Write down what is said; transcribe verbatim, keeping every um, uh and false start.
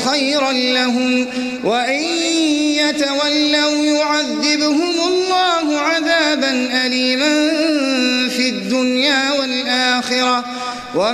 خيرا لهم وإن يتولوا يعذبهم الله عذابا أليما